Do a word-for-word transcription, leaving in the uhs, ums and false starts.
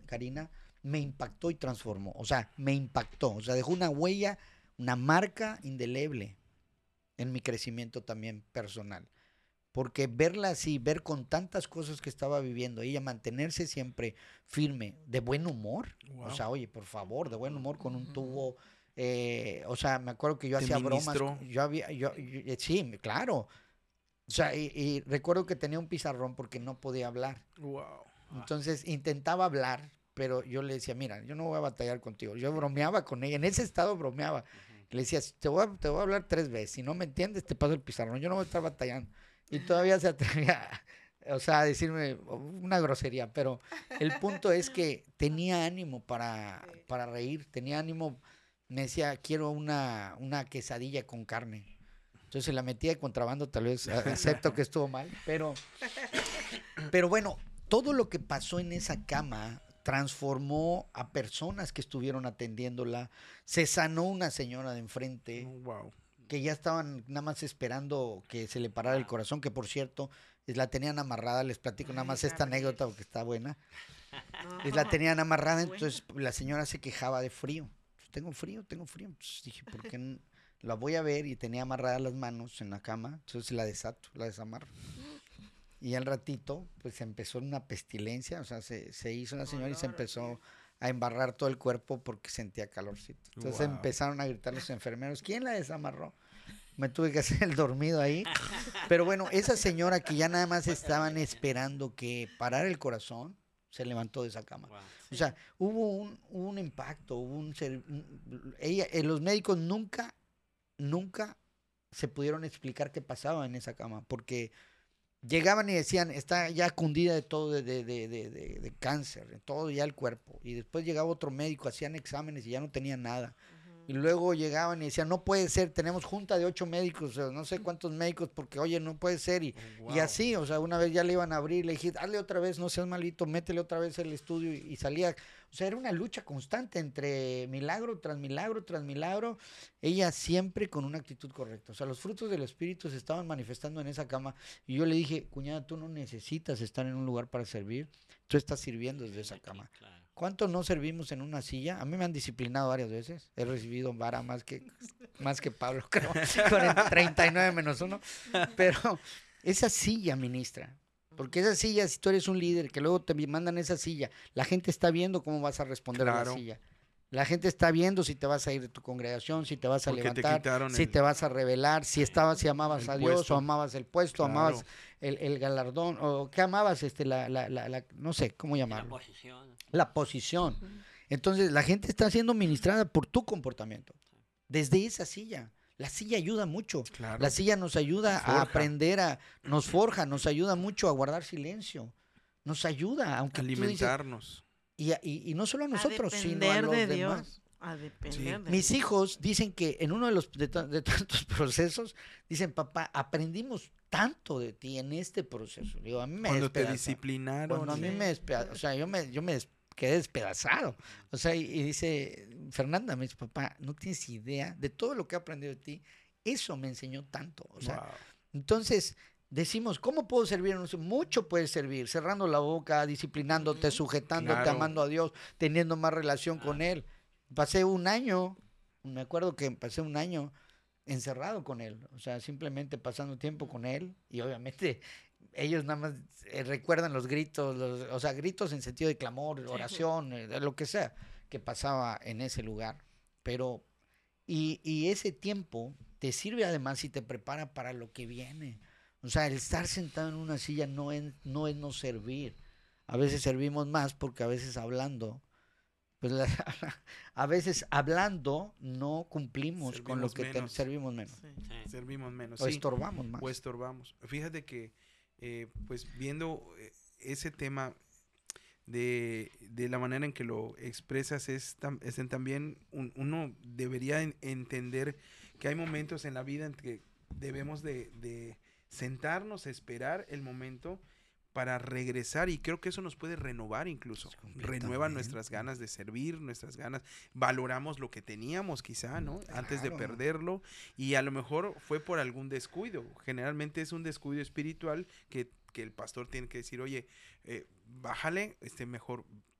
Karina, me impactó y transformó. O sea, me impactó. O sea, dejó una huella, una marca indeleble en mi crecimiento también personal. Porque verla así, ver con tantas cosas que estaba viviendo, ella mantenerse siempre firme, de buen humor. Wow. O sea, oye, por favor, de buen humor con un tubo. Eh, o sea, me acuerdo que yo ¿Te hacía ministró? bromas. Yo había, yo, yo, sí, claro. O sea, y, y recuerdo que tenía un pizarrón porque no podía hablar. Wow. Entonces intentaba hablar, pero yo le decía, mira, yo no voy a batallar contigo. Yo bromeaba con ella, en ese estado bromeaba. Uh-huh. Le decía, te voy, a, te voy a hablar tres veces, si no me entiendes, te paso el pizarrón, yo no voy a estar batallando. Y todavía se atrevía, o sea, a decirme una grosería, pero el punto es que tenía ánimo para, para reír, tenía ánimo, me decía, quiero una, una quesadilla con carne. Entonces la metía de contrabando, tal vez, acepto que estuvo mal, pero, pero bueno, todo lo que pasó en esa cama transformó a personas que estuvieron atendiéndola. Se sanó una señora de enfrente, oh, wow. que ya estaban nada más esperando que se le parara wow. el corazón, que por cierto, la tenían amarrada. Les platico nada más Ay, esta Gabriel. anécdota porque está buena. No. La tenían amarrada, entonces la señora se quejaba de frío. Tengo frío, tengo frío. Entonces dije, ¿por qué no? La voy a ver, y tenía amarradas las manos en la cama, entonces la desato, la desamarro. Y al ratito, pues empezó una pestilencia, o sea, se, se hizo una señora y se empezó a embarrar todo el cuerpo porque sentía calorcito. Entonces wow. empezaron a gritar los enfermeros, ¿quién la desamarró? Me tuve que hacer el dormido ahí. Pero bueno, esa señora que ya nada más estaban esperando que parara el corazón, se levantó de esa cama. Wow. O sea, hubo un, un impacto, hubo un, un ella, eh, los médicos nunca, nunca se pudieron explicar qué pasaba en esa cama, porque llegaban y decían, está ya cundida de todo, de, de, de, de, de, de cáncer, de todo ya el cuerpo. Y después llegaba otro médico, hacían exámenes y ya no tenía nada. Uh-huh. Y luego llegaban y decían, no puede ser, tenemos junta de ocho médicos, o sea, no sé cuántos médicos, porque oye, no puede ser. Y, oh, wow. y así, o sea, una vez ya le iban a abrir, le dije, hazle otra vez, no seas malito, métele otra vez el estudio. Y, y salía, o sea, era una lucha constante entre milagro tras milagro tras milagro. Ella siempre con una actitud correcta. O sea, los frutos del Espíritu se estaban manifestando en esa cama. Y yo le dije, cuñada, tú no necesitas estar en un lugar para servir. Tú estás sirviendo desde esa cama. Claro. ¿Cuánto no servimos en una silla? A mí me han disciplinado varias veces. He recibido vara más que, más que Pablo, creo, con el treinta y nueve menos uno. Pero esa silla ministra. Porque esa silla, si tú eres un líder, que luego te mandan esa silla, la gente está viendo cómo vas a responder claro. a la silla. La gente está viendo si te vas a ir de tu congregación, si te vas a Porque levantar, si el, te vas a revelar, si estabas, si amabas a Dios, puesto. o amabas el puesto, claro. amabas el, el galardón, o qué amabas, este, la, la, la, la, no sé, ¿cómo llamarlo? La posición. La posición. Uh-huh. Entonces, la gente está siendo ministrada por tu comportamiento. Desde esa silla. La silla ayuda mucho. Claro. La silla nos ayuda nos a aprender, a, nos forja, nos ayuda mucho a guardar silencio. Nos ayuda, aunque alimentarnos. Tú dices, Y, y, y no solo a nosotros, a sino a los de demás. Dios. A depender sí. de Mis Dios. hijos dicen que en uno de los de, de tantos procesos, dicen, papá, aprendimos tanto de ti en este proceso. Digo, a mí me Cuando te disciplinaron. Cuando a mí me despedazó, o sea, yo me, yo me quedé despedazado. O sea, y, y dice, Fernanda, me dice, papá, no tienes idea de todo lo que he aprendido de ti. Eso me enseñó tanto. O sea, wow. entonces... Decimos, ¿cómo puedo servir? Mucho puedes servir, cerrando la boca, disciplinándote, sujetándote, claro. amando a Dios, teniendo más relación ah. con Él. Pasé un año, me acuerdo que pasé un año encerrado con Él, o sea, simplemente pasando tiempo con Él, y obviamente ellos nada más eh, recuerdan los gritos, los, o sea, gritos en sentido de clamor, oración, eh, lo que sea que pasaba en ese lugar. Pero, y, y ese tiempo te sirve además y te prepara para lo que viene. O sea, el estar sentado en una silla no es, no es no servir. A veces servimos más porque a veces hablando, pues la, a veces hablando no cumplimos servimos con lo que te, servimos menos. Sí. Sí. Servimos menos. O sí. estorbamos más. O estorbamos. Fíjate que, eh, pues viendo ese tema de, de la manera en que lo expresas, es, tam, es también un, uno debería en, entender que hay momentos en la vida en que debemos de... de sentarnos, esperar el momento para regresar, y creo que eso nos puede renovar incluso, renueva nuestras ganas de servir, nuestras ganas, valoramos lo que teníamos quizá, ¿no? Claro. Antes de perderlo, y a lo mejor fue por algún descuido, generalmente es un descuido espiritual que, que el pastor tiene que decir, oye, eh, bájale, este, mejor